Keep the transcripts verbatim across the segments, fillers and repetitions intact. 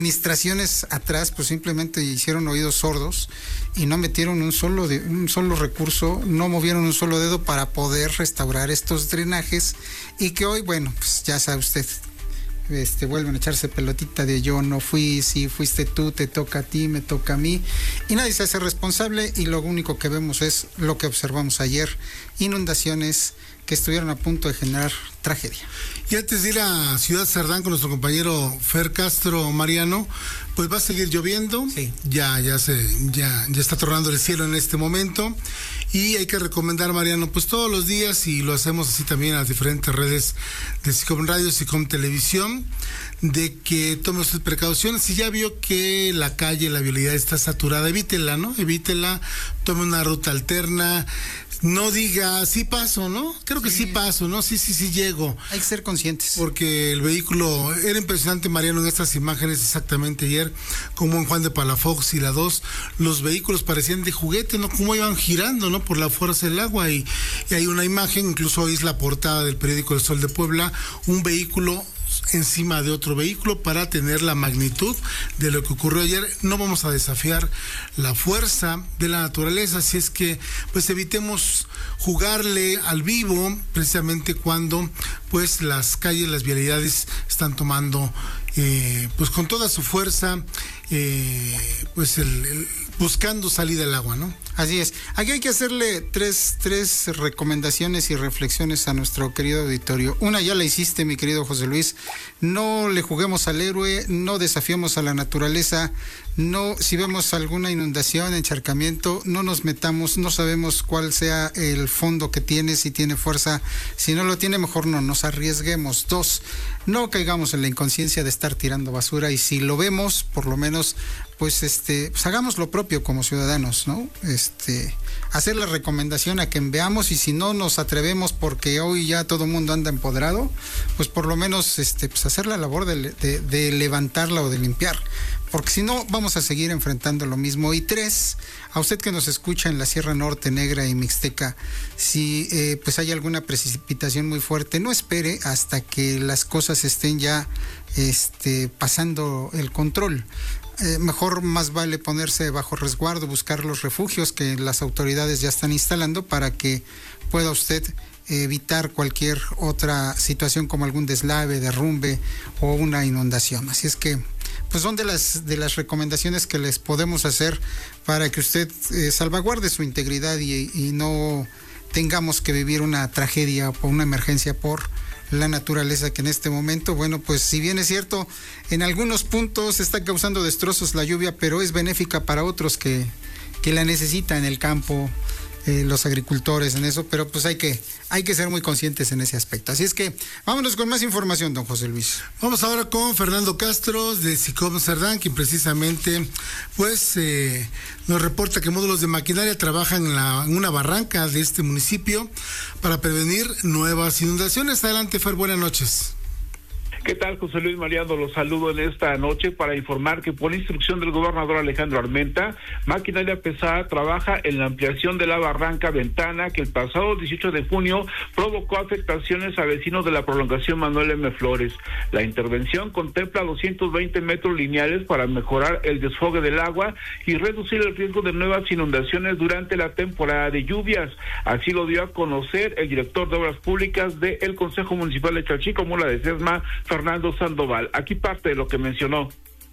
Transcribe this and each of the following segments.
administraciones atrás pues simplemente hicieron oídos sordos y no metieron un solo de, un solo recurso, no movieron un solo dedo para poder restaurar estos drenajes, y que hoy, bueno, pues ya sabe usted, este vuelven a echarse pelotita de yo no fui, si fuiste tú, te toca a ti, me toca a mí, y nadie se hace responsable, y lo único que vemos es lo que observamos ayer: inundaciones que estuvieron a punto de generar tragedia. Y antes de ir a Ciudad Cerdán con nuestro compañero Fer Castro, Mariano, pues va a seguir lloviendo. Sí. Ya, ya se, ya, ya está tornando el cielo en este momento. Y hay que recomendar, Mariano, pues todos los días, y lo hacemos así también a las diferentes redes de SICOM Radio, SICOM Televisión, de que tome usted precauciones. Si ya vio que la calle, la vialidad está saturada, evítela, ¿no? Evítela, tome una ruta alterna. No diga, sí paso, ¿no? Creo que sí, sí paso, ¿no? Sí, sí, sí llego. Hay que ser conscientes. Porque el vehículo, era impresionante, Mariano, en estas imágenes exactamente ayer, como en Juan de Palafox y la dos, los vehículos parecían de juguete, ¿no? Cómo iban girando, ¿no? Por la fuerza del agua, y, y hay una imagen, incluso hoy es la portada del periódico El Sol de Puebla, un vehículo encima de otro vehículo para tener la magnitud de lo que ocurrió ayer. No vamos a desafiar la fuerza de la naturaleza, así es que pues evitemos jugarle al vivo, precisamente cuando pues las calles, las vialidades están tomando eh, pues con toda su fuerza eh, pues el, el buscando salida al agua, ¿no? Así es. Aquí hay que hacerle tres, tres recomendaciones y reflexiones a nuestro querido auditorio. Una ya la hiciste, mi querido José Luis. No le juguemos al héroe, no desafiemos a la naturaleza, no, si vemos alguna inundación, encharcamiento, no nos metamos, no sabemos cuál sea el fondo que tiene, si tiene fuerza, si no lo tiene, mejor no nos arriesguemos. Dos, no caigamos en la inconsciencia de estar tirando basura, y si lo vemos, por lo menos, pues este, pues hagamos lo propio como ciudadanos, ¿no? Este, hacer la recomendación a que veamos, y si no nos atrevemos porque hoy ya todo el mundo anda empoderado, pues por lo menos este, pues hacer la labor de, de, de levantarla o de limpiar, porque si no vamos a seguir enfrentando lo mismo. Y tres, a usted que nos escucha en la Sierra Norte, Negra y Mixteca, si eh, pues hay alguna precipitación muy fuerte, no espere hasta que las cosas estén ya este, pasando el control. Eh, mejor más vale ponerse bajo resguardo, buscar los refugios que las autoridades ya están instalando para que pueda usted evitar cualquier otra situación como algún deslave, derrumbe o una inundación. Así es que pues son de las de las recomendaciones que les podemos hacer para que usted eh, salvaguarde su integridad y, y no tengamos que vivir una tragedia o una emergencia por la naturaleza, que en este momento, bueno, pues si bien es cierto, en algunos puntos está causando destrozos la lluvia, pero es benéfica para otros que, que la necesitan en el campo, eh, los agricultores en eso, pero pues hay que, hay que ser muy conscientes en ese aspecto. Así es que vámonos con más información, don José Luis. Vamos ahora con Fernando Castro de SICOM Cerdán, quien precisamente pues eh, nos reporta que módulos de maquinaria trabajan en, la, en una barranca de este municipio para prevenir nuevas inundaciones. Adelante, Fer, buenas noches. ¿Qué tal, José Luis? Mariano, los saludo en esta noche para informar que por instrucción del gobernador Alejandro Armenta, Maquinaria Pesada trabaja en la ampliación de la barranca Ventana, que el pasado dieciocho de junio provocó afectaciones a vecinos de la prolongación Manuel M. Flores. La intervención contempla doscientos veinte metros lineales para mejorar el desfogue del agua y reducir el riesgo de nuevas inundaciones durante la temporada de lluvias. Así lo dio a conocer el director de Obras Públicas del Consejo Municipal de Chalchicomula de Sesma, Fernando Sandoval. Aquí parte de lo que mencionó.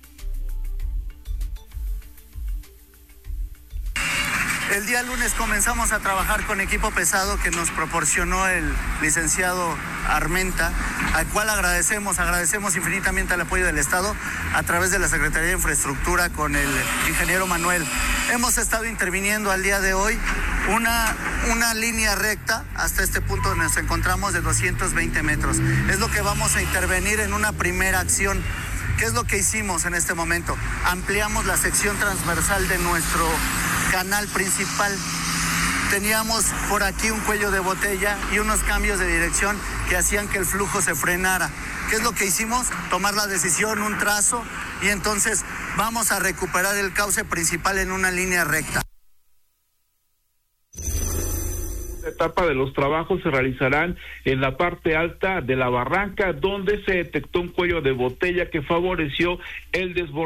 El día lunes comenzamos a trabajar con equipo pesado que nos proporcionó el licenciado Armenta, al cual agradecemos, agradecemos infinitamente el apoyo del Estado a través de la Secretaría de Infraestructura con el ingeniero Manuel. Hemos estado interviniendo al día de hoy una, una línea recta hasta este punto donde nos encontramos de doscientos veinte metros. Es lo que vamos a intervenir en una primera acción. ¿Qué es lo que hicimos en este momento? Ampliamos la sección transversal de nuestro canal principal. Teníamos por aquí un cuello de botella y unos cambios de dirección que hacían que el flujo se frenara. ¿Qué es lo que hicimos? Tomar la decisión, un trazo, y entonces vamos a recuperar el cauce principal en una línea recta. La etapa de los trabajos se realizarán en la parte alta de la barranca, donde se detectó un cuello de botella que favoreció el desbordamiento